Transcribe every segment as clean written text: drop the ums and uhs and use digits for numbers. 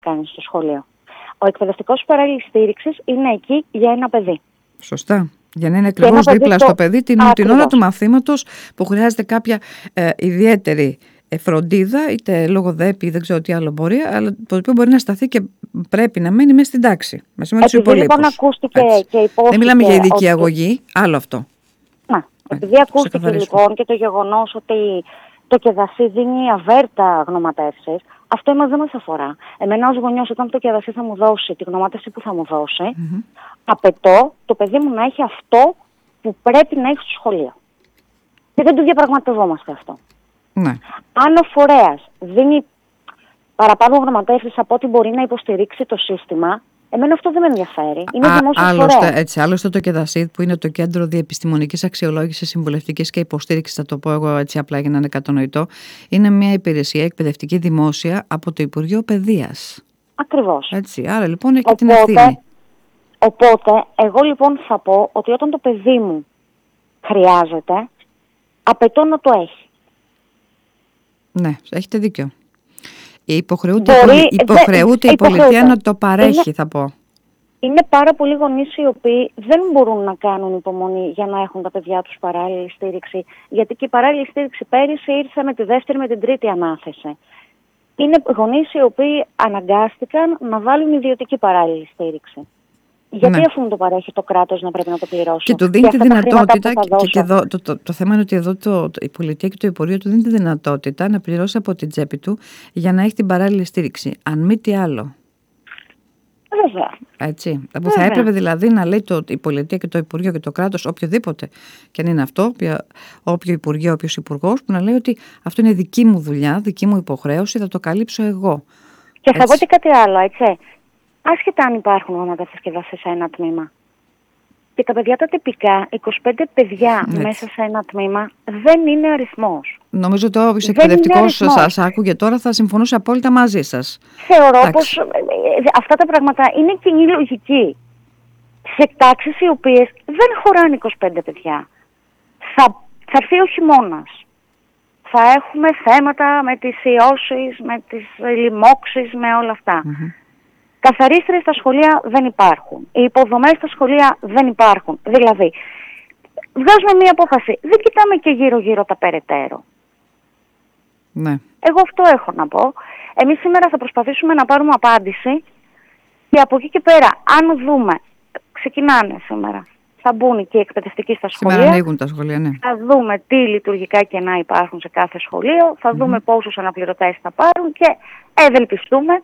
κάνει στο σχολείο. Ο εκπαιδευτικός παράλληλης στήριξης είναι εκεί για ένα παιδί. Σωστά. Για να είναι ακριβώς δίπλα στο παιδί την ώρα του μαθήματος που χρειάζεται κάποια ιδιαίτερη φροντίδα, είτε λόγω ΔΕΠ ή δεν ξέρω τι άλλο μπορεί, αλλά το οποίο μπορεί να σταθεί και πρέπει να μένει μέσα στην τάξη. Επειδή λοιπόν ακούστηκε και υπόθηκε. Δεν μιλάμε για ειδική αγωγή, άλλο αυτό. Επειδή ακούστηκε λοιπόν και το γεγονός ότι το ΚΕΔΑΣΥ δίνει αβέρτα γνωματεύσεις, αυτό εμάς δεν μας αφορά. Εμένα ως γονιός, όταν το ΚΕΔΑΣΥ θα μου δώσει τη γνωμάτευση που θα μου δώσει, απαιτώ το παιδί μου να έχει αυτό που πρέπει να έχει στο σχολείο. Και δεν το διαπραγματευόμαστε αυτό. Ναι. Αν ο φορέας δίνει παραπάνω γνωματεύσεις από ό,τι μπορεί να υποστηρίξει το σύστημα, εμένα αυτό δεν με ενδιαφέρει. Είναι δημόσιος φορέας. Άλλωστε το ΚΕΔΑΣΥ, που είναι το Κέντρο Διεπιστημονικής Αξιολόγησης, Συμβουλευτικής και Υποστήριξης, θα το πω εγώ έτσι απλά για να είναι κατανοητό, είναι μια υπηρεσία εκπαιδευτική δημόσια από το Υπουργείο Παιδείας. Ακριβώς. Έτσι, άρα λοιπόν έχει την ευθύνη. Οπότε, εγώ λοιπόν θα πω ότι όταν το παιδί μου χρειάζεται, απαιτώ να το έχει. Ναι, έχετε δίκιο. Υποχρεούται η πολιτεία να το παρέχει, θα πω. Είναι πάρα πολλοί γονείς οι οποίοι δεν μπορούν να κάνουν υπομονή για να έχουν τα παιδιά τους παράλληλη στήριξη. Γιατί και η παράλληλη στήριξη πέρυσι ήρθε με τη δεύτερη με την τρίτη ανάθεση. Είναι γονείς οι οποίοι αναγκάστηκαν να βάλουν ιδιωτική παράλληλη στήριξη. Γιατί αφού μου το παρέχει το κράτος να πρέπει να το πληρώσω. Και του δίνει τη δυνατότητα, και εδώ, το θέμα είναι ότι εδώ η πολιτεία και το Υπουργείο του δίνει τη δυνατότητα να πληρώσει από την τσέπη του για να έχει την παράλληλη στήριξη. Αν μη τι άλλο. Βέβαια. Έτσι. Που θα έπρεπε δηλαδή να λέει η πολιτεία και το Υπουργείο και το κράτος, οποιοδήποτε και αν είναι αυτό, όποιο Υπουργείο, όποιος Υπουργός, που να λέει ότι αυτό είναι δική μου δουλειά, δική μου υποχρέωση, θα το καλύψω εγώ. Και θα πω και κάτι άλλο, έτσι. Άσχετα αν υπάρχουν γνωματεύσεις και ΚΕΔΑΣΥ σε ένα τμήμα. Και τα παιδιά τα τυπικά, 25 παιδιά μέσα σε ένα τμήμα, δεν είναι αριθμός. Νομίζω ότι όποιος εκπαιδευτικός σας άκουγε τώρα θα συμφωνούσε απόλυτα μαζί σας. Θεωρώ πως αυτά τα πράγματα είναι κοινή λογική. Σε τάξεις οι οποίες δεν χωράνε 25 παιδιά. Θα έρθει ο χειμώνας. Θα έχουμε θέματα με τις ιώσεις, με τις λοιμώξεις, με όλα αυτά. Καθαρίστρες στα σχολεία δεν υπάρχουν. Οι υποδομές στα σχολεία δεν υπάρχουν. Δηλαδή, βγάζουμε μία απόφαση. Δεν κοιτάμε και γύρω-γύρω τα περαιτέρω. Ναι. Εγώ αυτό έχω να πω. Εμείς σήμερα θα προσπαθήσουμε να πάρουμε απάντηση και από εκεί και πέρα, αν δούμε, ξεκινάνε σήμερα, θα μπουν και οι εκπαιδευτικοί στα σχολεία. Σήμερα ανοίγουν τα σχολεία, ναι. Θα δούμε τι λειτουργικά κενά υπάρχουν σε κάθε σχολείο, θα δούμε πόσους αναπληρωτές θα πάρουν και ευελπιστούμε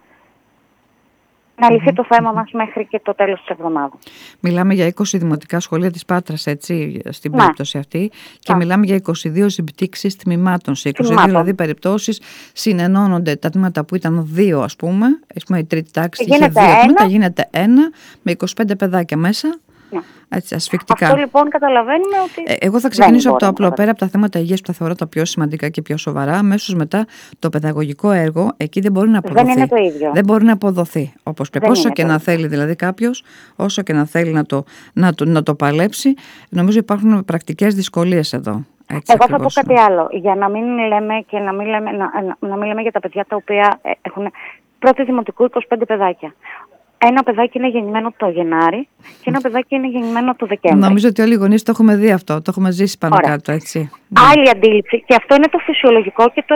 να λυθεί το θέμα μας μέχρι και το τέλος της εβδομάδας. Μιλάμε για 20 δημοτικά σχολεία της Πάτρας, έτσι, στην περίπτωση αυτή. Και μιλάμε για 22 συμπτύξεις τμήματων. Σε 22 δηλαδή περιπτώσεις συνενώνονται τα τμήματα που ήταν 2, ας πούμε η τρίτη τάξη είχε 2 τμήματα, γίνεται 1 με 25 παιδάκια μέσα. Έτσι, ασφυκτικά. Αυτό λοιπόν καταλαβαίνουμε ότι. Εγώ θα ξεκινήσω από το απλό. Πέρα από τα θέματα υγείας που θα θεωρώ τα πιο σημαντικά και πιο σοβαρά, αμέσως μετά το παιδαγωγικό έργο εκεί δεν μπορεί να αποδοθεί. Δεν είναι το ίδιο. Δεν μπορεί να αποδοθεί όπως πρέπει. Όσο και να θέλει δηλαδή κάποιος, όσο και να θέλει να το παλέψει, νομίζω υπάρχουν πρακτικές δυσκολίες εδώ. Έτσι, εγώ θα πω κάτι άλλο. Για να μην λέμε και να μην λέμε για τα παιδιά τα οποία έχουν πρώτη δημοτικού 25 παιδάκια. Ένα παιδάκι είναι γεννημένο το Γενάρη και ένα παιδάκι είναι γεννημένο το Δεκέμβρη. Νομίζω ότι όλοι οι γονείς το έχουμε δει αυτό, το έχουμε ζήσει πάνω κάτω, έτσι. Άλλη αντίληψη, και αυτό είναι το φυσιολογικό και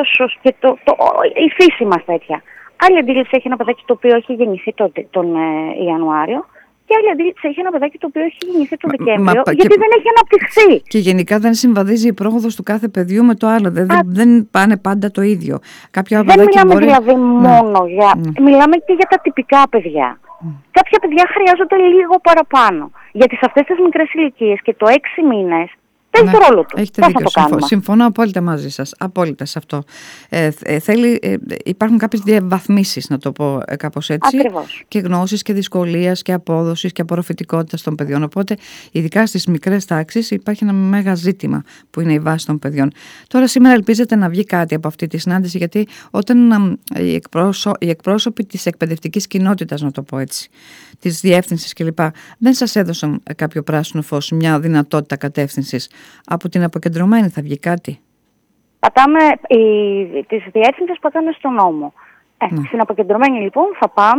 η φύση μας τέτοια. Άλλη αντίληψη έχει ένα παιδάκι το οποίο έχει γεννηθεί τον Ιανουάριο και άλλη αντίληψη έχει ένα παιδάκι το οποίο έχει γεννηθεί τον Δεκέμβριο, γιατί δεν έχει αναπτυχθεί. Και γενικά δεν συμβαδίζει η πρόοδος του κάθε παιδιού με το άλλο. Δεν πάνε πάντα το ίδιο. Δεν μιλάμε δηλαδή μόνο για. Μιλάμε και για τα τυπικά παιδιά. Κάποια παιδιά χρειάζονται λίγο παραπάνω. Γιατί σε αυτές τις μικρές ηλικίες και το 6 μήνες παίζει το ρόλο του. Έχετε δίκιο. Συμφωνώ απόλυτα μαζί σας. Απόλυτα σε αυτό. Υπάρχουν κάποιες διαβαθμίσεις, να το πω κάπως έτσι. Ακριβώς. Και γνώσης και δυσκολίας και απόδοσης και απορροφητικότητας των παιδιών. Οπότε, ειδικά στις μικρές τάξεις, υπάρχει ένα μέγα ζήτημα που είναι η βάση των παιδιών. Τώρα, σήμερα ελπίζετε να βγει κάτι από αυτή τη συνάντηση, γιατί όταν οι εκπρόσωποι της εκπαιδευτικής κοινότητας, να το πω έτσι, της διεύθυνσης κλπ., δεν σας έδωσαν κάποιο πράσινο φως, μια δυνατότητα κατεύθυνσης. Από την αποκεντρωμένη θα βγει κάτι? Πατάμε, τις διεύθυνσες πατάνε στον νόμο. Στην αποκεντρωμένη λοιπόν θα πάμε